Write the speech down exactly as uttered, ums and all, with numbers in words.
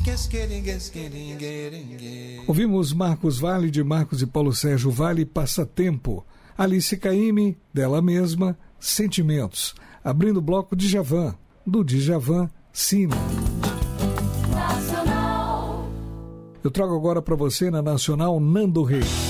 Ouvimos Marcos Valle, de Marcos e Paulo Sérgio Valle, Passatempo. Alice Caymmi, dela mesma, Sentimentos. Abrindo o bloco Djavan, do Djavan, Sino. Eu trago agora para você na Nacional Nando Reis.